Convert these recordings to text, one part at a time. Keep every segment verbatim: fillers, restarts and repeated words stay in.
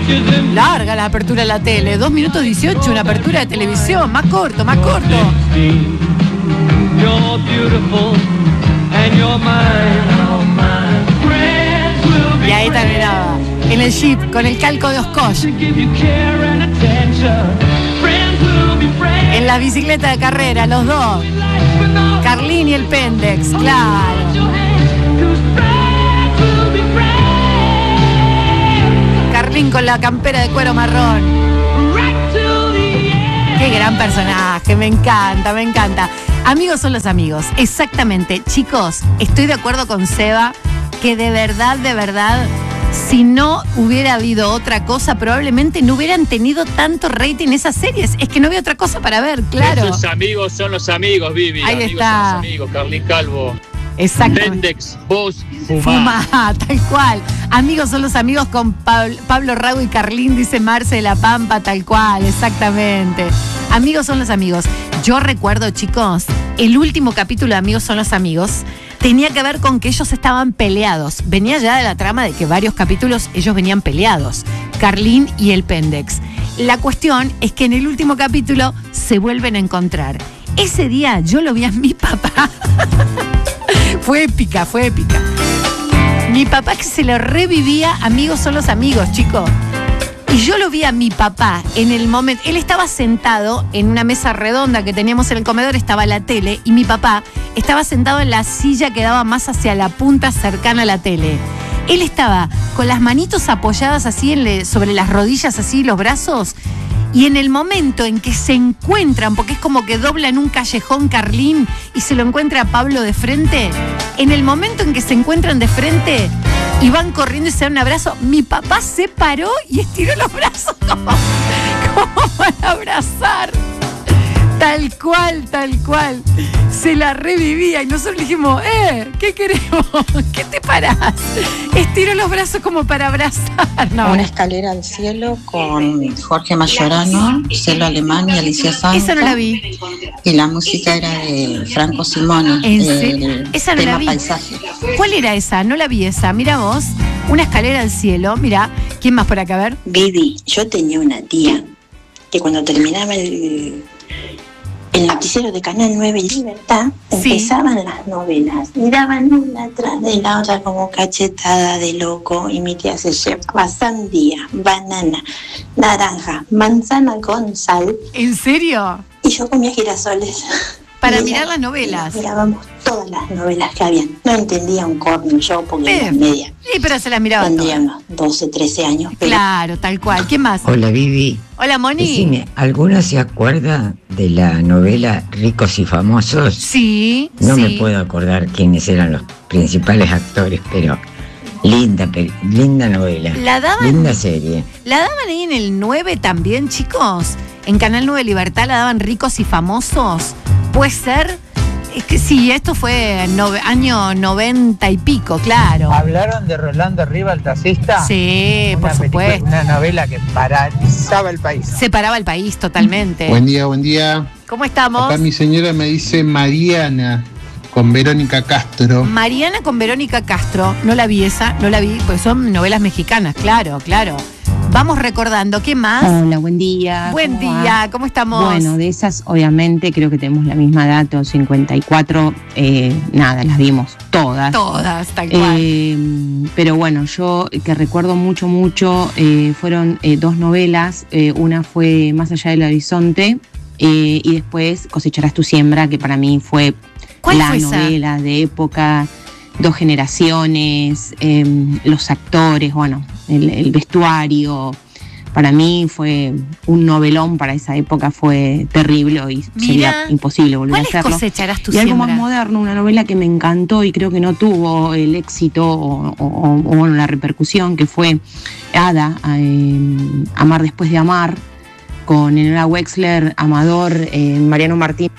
Larga la apertura de la tele, dos minutos dieciocho, una apertura de televisión, más corto, más corto. Y ahí terminaba, en el jeep, con el calco de Oshkosh. En la bicicleta de carrera, los dos. Carlín y el Pendex, claro. Carlín con la campera de cuero marrón. Qué gran personaje, me encanta, me encanta. Amigos son los amigos, exactamente. Chicos, estoy de acuerdo con Seba que de verdad, de verdad, si no hubiera habido otra cosa, probablemente no hubieran tenido tanto rating esas series. Es que no había otra cosa para ver, claro. Esos amigos son los amigos, Vivi. Ahí amigos está. Son los amigos, Carlín Calvo. Exactamente. Pendex, vos, fumá. Fumá, tal cual. Amigos son los amigos con Pablo, Pablo Rago y Carlín, dice Marce de la Pampa, tal cual, exactamente. Amigos son los amigos. Yo recuerdo, chicos, el último capítulo de Amigos son los amigos tenía que ver con que ellos estaban peleados. Venía ya de la trama de que varios capítulos ellos venían peleados, Carlín y el Pendex. La cuestión es que en el último capítulo se vuelven a encontrar. Ese día yo lo vi a mi papá. Fue épica, fue épica. Mi papá que se lo revivía, Amigos son los amigos, chicos. Y yo lo vi a mi papá en el momento. Él estaba sentado en una mesa redonda que teníamos en el comedor, estaba la tele, y mi papá estaba sentado en la silla que daba más hacia la punta cercana a la tele. Él estaba con las manitos apoyadas así en le, sobre las rodillas, así los brazos. Y en el momento en que se encuentran, porque es como que dobla en un callejón Carlín y se lo encuentra a Pablo de frente, en el momento en que se encuentran de frente y van corriendo y se dan un abrazo, mi papá se paró y estiró los brazos como, como para abrazar. Tal cual, tal cual. Se la revivía y nosotros le dijimos, eh, ¿qué queremos? ¿Qué te parás? Estiró los brazos como para abrazar. No. Una escalera al cielo con Jorge Mayorano, Celo Alemán y Alicia Santos. Esa no la vi. Y la música era de Franco Simoni. ¿En serio? Esa no la vi. Paisaje. ¿Cuál era esa? No la vi esa. Mira vos, una escalera al cielo. Mira, ¿quién más por acá? A ver. Vivi, yo tenía una tía que cuando terminaba el... el noticiero de Canal nueve Libertad, sí, empezaban las novelas y daban una tras de la otra como cachetada de loco, y mi tía se llevaba sandía, banana, naranja, manzana con sal. ¿En serio? Y yo comía girasoles. Para y mirar ella, las novelas. Mirábamos todas las novelas que habían. No entendía un corno yo porque Eh, era media. Sí, pero se las miraba Tendría todas. unos doce, trece años. Pero... Claro, tal cual. ¿Quién más? Hola, Vivi. Hola, Moni. Decime, ¿alguna se acuerda de la novela Ricos y Famosos? Sí, No sí. me puedo acordar quiénes eran los principales actores, pero linda, linda novela. La daban, linda serie. La daban ahí en el nueve también, chicos. En Canal nueve Libertad la daban Ricos y Famosos. Puede ser. Es que sí, esto fue nove, año noventa y pico, claro. ¿Hablaron de Rolando Riva, el taxista? Sí, una por película, supuesto. Una novela que paralizaba el país. Separaba el país totalmente. Buen día, buen día. ¿Cómo estamos? Acá mi señora me dice Mariana, con Verónica Castro. Mariana con Verónica Castro. No la vi esa, no la vi, pues son novelas mexicanas, claro, claro. Vamos recordando, ¿qué más? Hola, buen día. Buen ¿Cómo día, va? ¿cómo estamos? Bueno, de esas obviamente creo que tenemos la misma edad, cincuenta y cuatro, eh, nada, las vimos todas. Todas, tal cual. Eh, pero bueno, yo que recuerdo mucho, mucho, eh, fueron eh, dos novelas, eh, una fue Más allá del horizonte, eh, y después Cosecharás tu siembra, que para mí fue ¿Cuál la fue esa? novela de época, dos generaciones, eh, los actores, bueno, el, el vestuario. Para mí fue un novelón, para esa época fue terrible y Mirá, sería imposible volver a ¿cuál es hacerlo. Cosecharás tu Y algo siembra? más moderno, una novela que me encantó y creo que no tuvo el éxito o, o- o, bueno, la repercusión, que fue Ada, eh, Amar después de amar, con Eleonora Wexler, Amador, eh, Mariano Martín.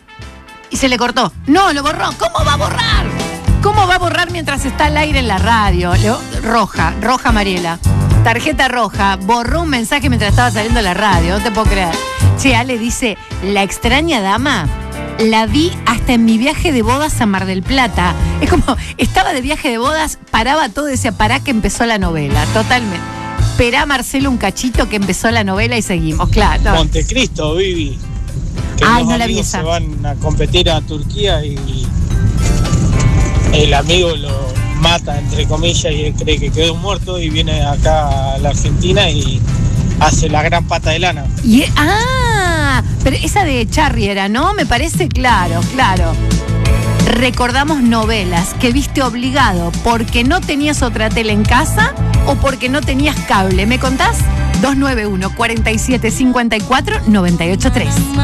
Y se le cortó. No, lo borró. ¿Cómo va a borrar? ¿Cómo va a borrar mientras está al aire en la radio? Leo- roja, roja Mariela. Tarjeta roja. Borró un mensaje mientras estaba saliendo de la radio. No te puedo creer. Che, Ale dice, la extraña dama la vi hasta en mi viaje de bodas a Mar del Plata. Es como, estaba de viaje de bodas, paraba todo y decía, pará que empezó la novela. Totalmente. Esperá, Marcelo, un cachito que empezó la novela y seguimos, claro. No. Montecristo, Vivi. Que Ay, los no la vi amigos esa. se van a competir a Turquía y el amigo lo mata, entre comillas, y él cree que quedó muerto y viene acá a la Argentina y hace la gran pata de lana. Y, ah, pero esa de Charry era, ¿no? Me parece claro, claro. Recordamos novelas que viste obligado porque no tenías otra tele en casa o porque no tenías cable. ¿Me contás? dos nueve uno, cuatro siete cinco cuatro, nueve ocho tres.